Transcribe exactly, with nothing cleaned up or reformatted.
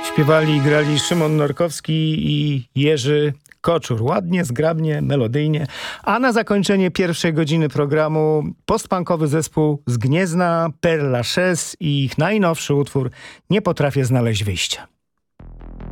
Śpiewali i grali Szymon Norkowski i Jerzy Koczur. Ładnie, zgrabnie, melodyjnie. A na zakończenie pierwszej godziny programu postpunkowy zespół z Gniezna, Père Lachaise i ich najnowszy utwór Nie potrafię znaleźć wyjścia.